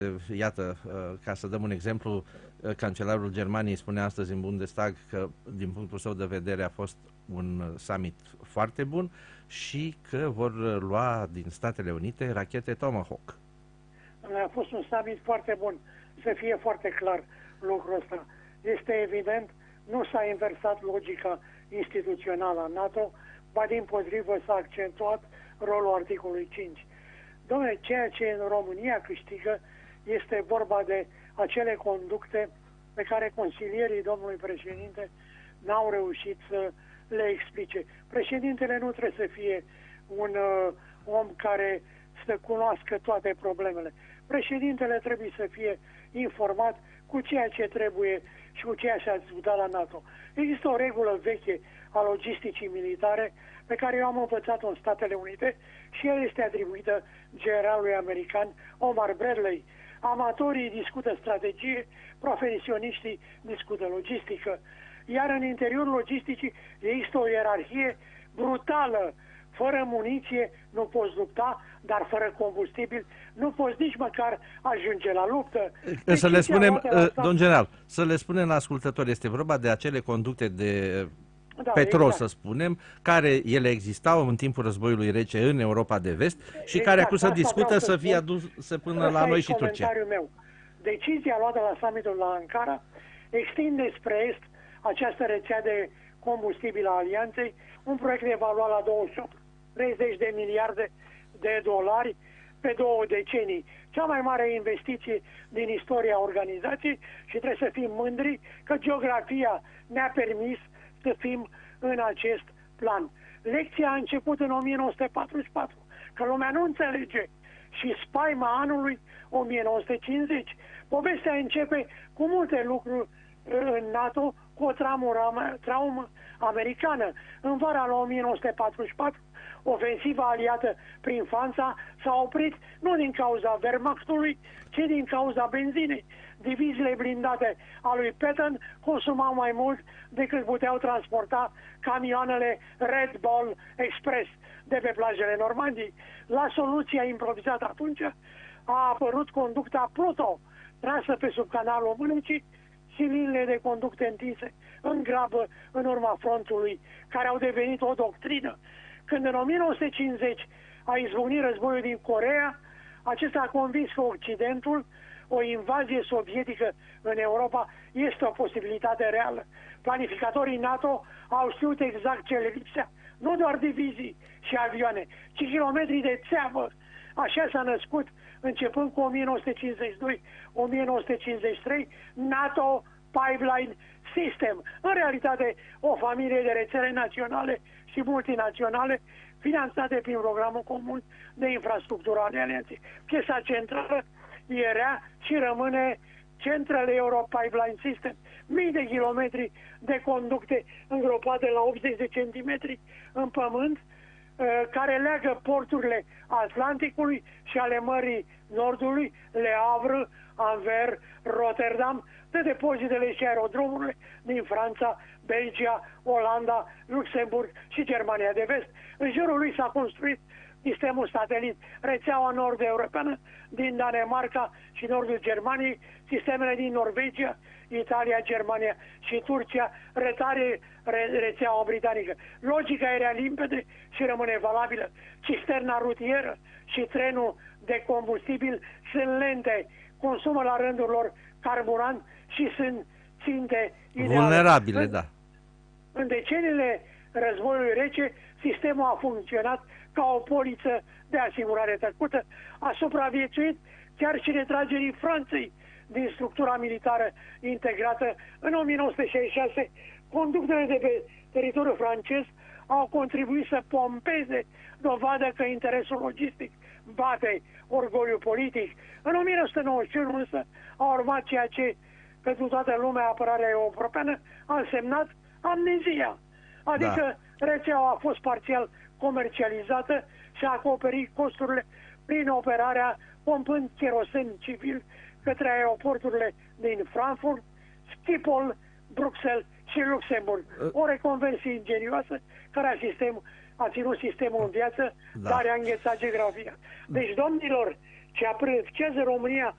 Iată, ca să dăm un exemplu, cancelarul Germaniei spunea astăzi în Bundestag că, din punctul său de vedere, a fost un summit foarte bun și că vor lua din Statele Unite rachete Tomahawk. A fost un summit foarte bun, să fie foarte clar lucrul ăsta. Este evident, nu s-a inversat logica instituțională a NATO, ba dimpotrivă s-a accentuat rolul articolului 5. Dom'le, ceea ce în România câștigă este vorba de acele conducte pe care consilierii domnului președinte n-au reușit să le explice. Președintele nu trebuie să fie un om care să cunoască toate problemele. Președintele trebuie să fie informat cu ceea ce trebuie și cu ceea ce a discutat la NATO. Există o regulă veche a logisticii militare pe care eu am învățat-o în Statele Unite și el este atribuită generalului american Omar Bradley. Amatorii discută strategie, profesioniștii discută logistică. Iar în interiorul logisticii există o ierarhie brutală. Fără muniție nu poți lupta, dar fără combustibil nu poți nici măcar ajunge la luptă. Să le spunem, domn general, să le spunem la ascultători, este vorba de acele conducte de petrol, exact, să spunem, care ele existau în timpul războiului rece în Europa de Vest și exact, care acum se discută să fie aduse până la noi și Turcia. Meu. Decizia luată la summitul la Ankara extinde spre est această rețea de combustibil a Alianței, un proiect evaluat la 230 de miliarde de dolari pe 2 decenii. Cea mai mare investiție din istoria organizației și trebuie să fim mândri că geografia ne-a permis să fim în acest plan. Lecția a început în 1944, că lumea nu înțelege, și spaima anului 1950. Povestea începe cu multe lucruri în NATO, cu o traumă americană. În vara lui 1944, ofensiva aliată prin Franța s-a oprit nu din cauza Wehrmachtului, ci din cauza benzinei. Diviziile blindate a lui Patton consumau mai mult decât puteau transporta camioanele Red Bull Express de pe plajele Normandiei. La soluția improvizată atunci a apărut conducta Pluto, trasă pe sub canalul Mânecii, și liniile de conducte întinse în grabă în urma frontului, care au devenit o doctrină. Când în 1950 a izbucnit războiul din Coreea, acesta a convins că Occidentul, o invazie sovietică în Europa, este o posibilitate reală. Planificatorii NATO au știut exact ce le lipsea. Nu doar divizii și avioane, ci kilometri de țeavă. Așa s-a născut, începând cu 1952-1953, NATO Pipeline System. În realitate, o familie de rețele naționale și multinaționale finanțate prin programul comun de infrastructură ale Alianței. Piesa centrală era și rămâne Central Euro Pipeline System. Mii de kilometri de conducte îngropate la 80 de centimetri în pământ, care leagă porturile Atlanticului și ale Mării Nordului, Le Havre, Anvers, Rotterdam, de depozitele și aerodromurile din Franța, Belgia, Olanda, Luxemburg și Germania de Vest. În jurul lui s-a construit sistemul satelit, rețeaua nord-europeană din Danemarca și nordul Germaniei, sistemele din Norvegia, Italia, Germania și Turcia, rețeaua britanică. Logica era limpede și rămâne valabilă. Cisterna rutieră și trenul de combustibil sunt lente, consumă la rândul lor carburant și sunt ținte ideale. Vulnerabile, da. În deceniile războiului rece, sistemul a funcționat ca o poliță de asigurare tăcută, a supraviețuit chiar și retragerii Franței din structura militară integrată în 1966. Conductele de pe teritoriul francez au contribuit să pompeze, dovadă că interesul logistic bate orgoliul politic. În 1991 însă a urmat ceea ce pentru toată lumea apărarea europeană a însemnat amnezia. Adică rețeaua a fost parțial comercializată și a acoperit costurile prin operarea pompând kerosen civil către aeroporturile din Frankfurt, Schiphol, Bruxelles și Luxemburg. O reconversie ingenioasă care a ținut sistemul în viață, dar a înghețat geografia. Deci, domnilor, ce apreciază România